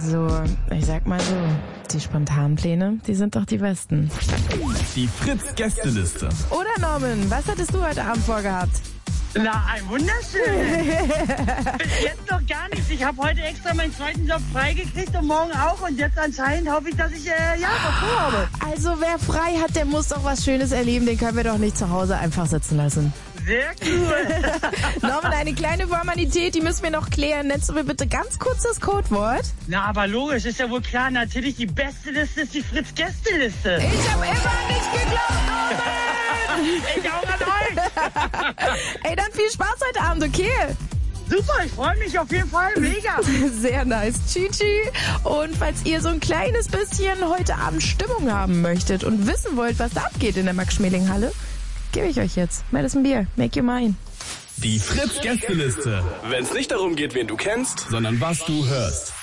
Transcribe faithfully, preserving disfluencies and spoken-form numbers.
Also, ich sag mal so, die Spontanpläne, die sind doch die besten. Die Fritz-Gästeliste. Oder Norman, was hattest du heute Abend vorgehabt? Na, ein wunderschön. Bis jetzt noch gar nichts. Ich habe heute extra meinen zweiten Job freigekriegt und morgen auch. Und jetzt anscheinend hoffe ich, dass ich, äh, ja, was vorhabe. Also, wer frei hat, der muss doch was Schönes erleben. Den können wir doch nicht zu Hause einfach sitzen lassen. Sehr cool. Norman, eine kleine Formalität, die müssen wir noch klären. Nennst du mir bitte ganz kurz das Codewort? Na, aber logisch, ist ja wohl klar. Natürlich, die beste Liste ist die Fritz-Gästeliste. Ich habe immer nicht geglaubt, Norman! Ich auch an euch. Ey, dann viel Spaß heute Abend, okay? Super, ich freue mich auf jeden Fall. Mega. Sehr nice. Chichi. Und falls ihr so ein kleines bisschen heute Abend Stimmung haben möchtet und wissen wollt, was da abgeht in der Max-Schmeling-Halle, gebe ich euch jetzt. Madison Beer, make you mine. Die Fritz-Gästeliste. Wenn es nicht darum geht, wen du kennst, sondern was du hörst.